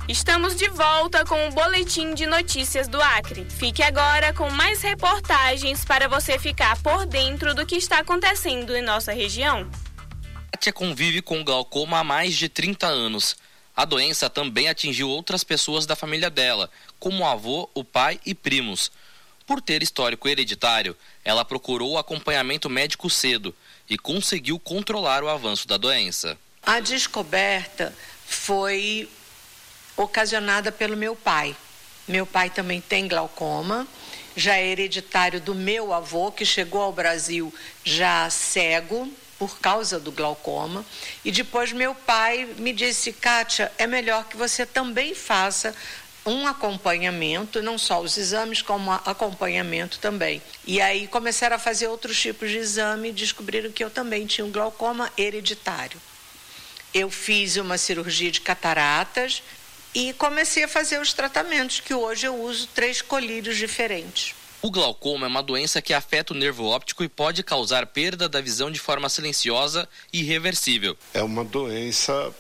Estamos de volta com o Boletim de Notícias do Acre. Fique agora com mais reportagens para você ficar por dentro do que está acontecendo em nossa região. Kátia convive com glaucoma há mais de 30 anos. A doença também atingiu outras pessoas da família dela, como o avô, o pai e primos. Por ter histórico hereditário, ela procurou acompanhamento médico cedo e conseguiu controlar o avanço da doença. A descoberta foi ocasionada pelo meu pai. Meu pai também tem glaucoma, já é hereditário do meu avô, que chegou ao Brasil já cego por causa do glaucoma. E depois meu pai me disse: Kátia, é melhor que você também faça um acompanhamento, não só os exames, como acompanhamento também. E aí começaram a fazer outros tipos de exame e descobriram que eu também tinha um glaucoma hereditário. Eu fiz uma cirurgia de cataratas e comecei a fazer os tratamentos, que hoje eu uso 3 colírios diferentes. O glaucoma é uma doença que afeta o nervo óptico e pode causar perda da visão de forma silenciosa e irreversível. É uma doença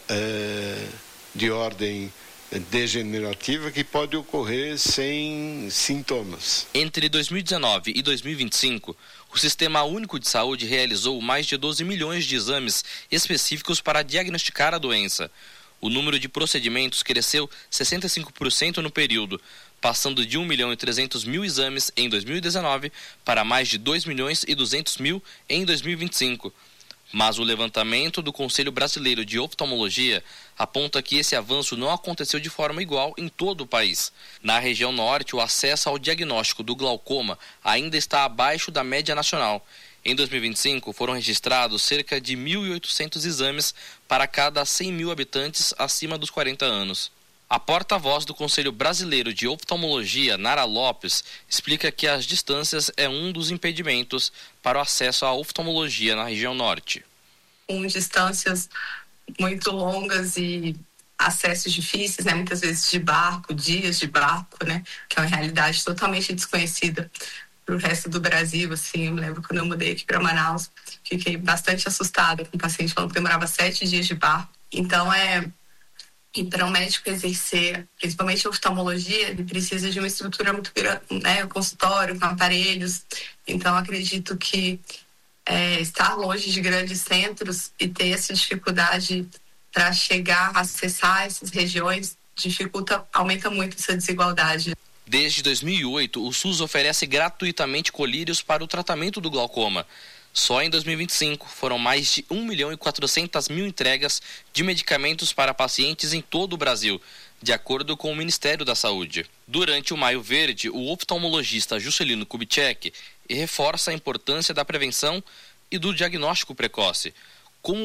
de ordem degenerativa que pode ocorrer sem sintomas. Entre 2019 e 2025, o Sistema Único de Saúde realizou mais de 12 milhões de exames específicos para diagnosticar a doença. O número de procedimentos cresceu 65% no período, passando de 1.300.000 exames em 2019 para mais de 2.200.000 em 2025. Mas o levantamento do Conselho Brasileiro de Oftalmologia aponta que esse avanço não aconteceu de forma igual em todo o país. Na região norte, o acesso ao diagnóstico do glaucoma ainda está abaixo da média nacional. Em 2025, foram registrados cerca de 1.800 exames para cada 100.000 habitantes acima dos 40 anos. A porta-voz do Conselho Brasileiro de Oftalmologia, Nara Lopes, explica que as distâncias é um dos impedimentos para o acesso à oftalmologia na região norte. Com distâncias muito longas e acessos difíceis, muitas vezes de barco, dias de barco, que é uma realidade totalmente desconhecida para o resto do Brasil. Assim, eu me lembro quando eu mudei aqui para Manaus, fiquei bastante assustada com o paciente falando que demorava 7 dias de barco. Então, e para um médico exercer, principalmente a oftalmologia, ele precisa de uma estrutura muito grande, um consultório com aparelhos. Então, acredito que estar longe de grandes centros e ter essa dificuldade para chegar, acessar essas regiões, aumenta muito essa desigualdade. Desde 2008, o SUS oferece gratuitamente colírios para o tratamento do glaucoma. Só em 2025 foram mais de 1.400.000 entregas de medicamentos para pacientes em todo o Brasil, de acordo com o Ministério da Saúde. Durante o Maio Verde, o oftalmologista Juscelino Kubitschek reforça a importância da prevenção e do diagnóstico precoce. Como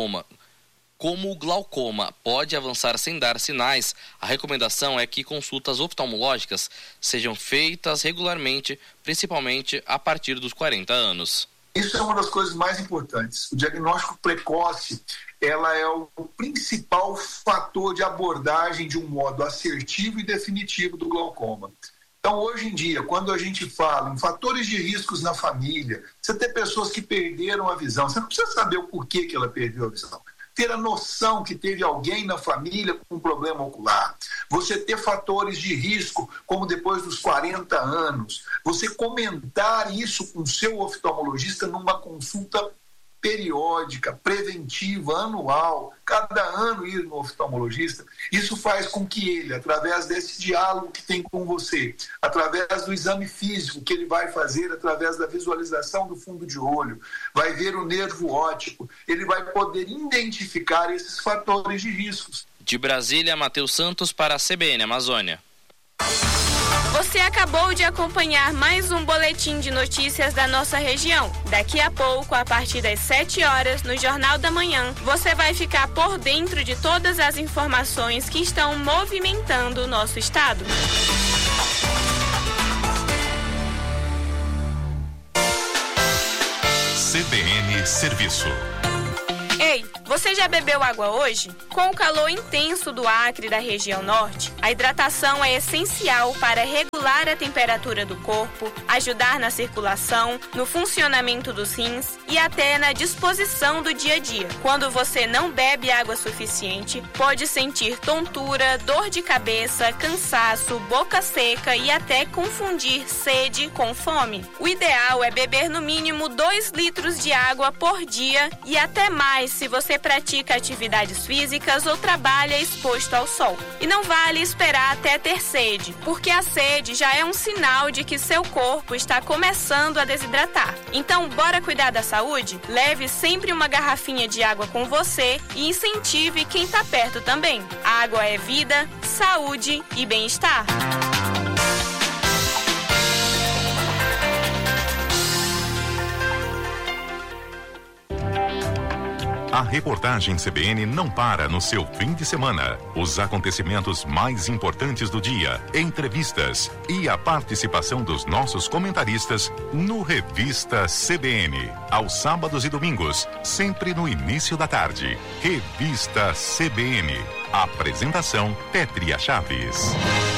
o glaucoma pode avançar sem dar sinais, a recomendação é que consultas oftalmológicas sejam feitas regularmente, principalmente a partir dos 40 anos. Isso é uma das coisas mais importantes. O diagnóstico precoce, ela é o principal fator de abordagem de um modo assertivo e definitivo do glaucoma. Então, hoje em dia, quando a gente fala em fatores de riscos na família, você tem pessoas que perderam a visão, você não precisa saber o porquê que ela perdeu a visão. Ter a noção que teve alguém na família com um problema ocular, você ter fatores de risco, como depois dos 40 anos, você comentar isso com o seu oftalmologista numa consulta periódica, preventiva, anual, cada ano ir no oftalmologista, isso faz com que ele, através desse diálogo que tem com você, através do exame físico que ele vai fazer, através da visualização do fundo de olho, vai ver o nervo óptico, ele vai poder identificar esses fatores de riscos. De Brasília, Matheus Santos para a CBN Amazônia. Você acabou de acompanhar mais um boletim de notícias da nossa região. Daqui a pouco, a partir das 7 horas, no Jornal da Manhã, você vai ficar por dentro de todas as informações que estão movimentando o nosso estado. CBN Serviço. Ei, você já bebeu água hoje? Com o calor intenso do Acre e da região norte, a hidratação é essencial para regular regular a temperatura do corpo, ajudar na circulação, no funcionamento dos rins e até na disposição do dia a dia. Quando você não bebe água suficiente, pode sentir tontura, dor de cabeça, cansaço, boca seca e até confundir sede com fome. O ideal é beber no mínimo 2 litros de água por dia e até mais se você pratica atividades físicas ou trabalha exposto ao sol. E não vale esperar até ter sede, porque a sede já é um sinal de que seu corpo está começando a desidratar. Então, bora cuidar da saúde? Leve sempre uma garrafinha de água com você e incentive quem está perto também. Água é vida, saúde e bem-estar. A reportagem CBN não para no seu fim de semana. Os acontecimentos mais importantes do dia, entrevistas e a participação dos nossos comentaristas no Revista CBN. Aos sábados e domingos, sempre no início da tarde. Revista CBN. Apresentação Pétria Chaves.